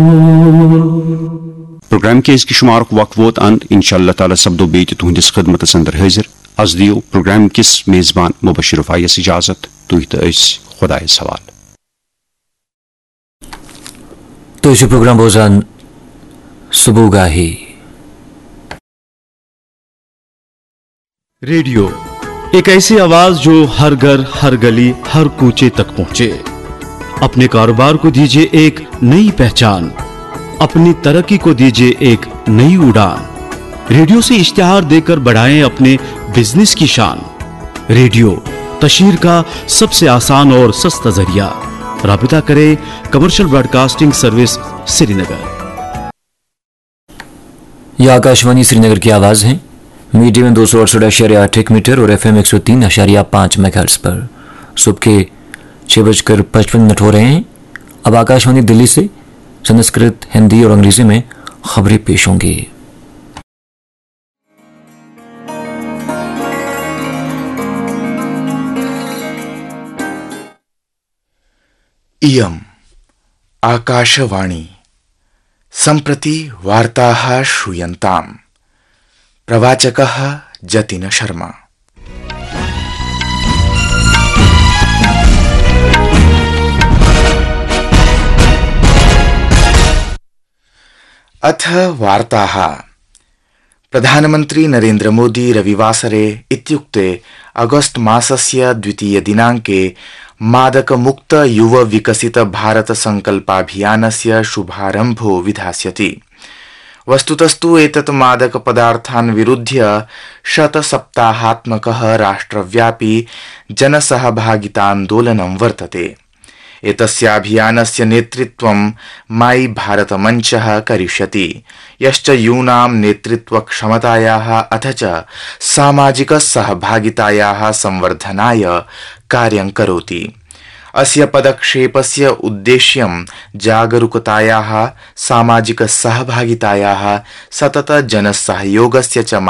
Programme के इसकी शुमार वक्त वोत अंत इंशाअल्लाह ताला सब्दो बेत तुहंदिस खिदमत अंदर हाजिर आज दियो प्रोग्राम किस मेजबान मुबशिर फायस इजाजत तुह तो खुदाए सवाल तो इस प्रोग्राम बोजान सुबुगाही रेडियो एक ऐसी आवाज जो हर घर, हर गली, हर कूचे तक पहुंचे। अपने कारोबार को दीजिए एक नई पहचान, अपनी तरक्की को दीजिए एक नई उड़ान। रेडियो से इश्तिहार देकर बढ़ाएं अपने बिजनेस की शान। रेडियो तशहीर का सबसे आसान और सस्ता जरिया। राबिता करें कमर्शियल ब्रॉडकास्टिंग सर्विस श्रीनगर। यह आकाशवाणी श्रीनगर की आवाज है। मीडियम में 268.8 मीटर और FM 103.5 मेगाहर्ट्ज पर सुबह के 6:55 हो रहे हैं। अब आकाशवाणी दिल्ली से संस्कृत, हिंदी और अंग्रेजी में खबरें पेश होंगी। इयम् आकाशवाणी सम्प्रति वार्ताः श्रूयन्ताम्। प्रवाचकः जतिन शर्मा। अथ वार्ताः। प्रधानमन्त्री नरेन्द्र मोदी रविवासरे इत्युक्ते अगस्त मासस्य 2 दिनाङ्के मादकमुक्त युव विकसित भारत संकल्पाभियानस्य शुभारम्भो विधास्यति। वस्तुतस्तु एतत् मादक पदार्थान् विरुध्य शतसप्ताहात्मकः राष्ट्रव्यापी जनसहभागितान्दोलनं वर्तते। एतस्याभियानस्य नेतृत्वं माई भारत मंचः करिष्यति, यश्च यूनां नेतृत्वक्षमतायाः अथ च सामाजिक सहभागितायाः संवर्धनाय कार्यं करोति। अस्य पदक्षेपस्य उद्देश्यं जागरूकतायाः, सामाजिक सहभागितायाः, सतत जनसहयोगस्य च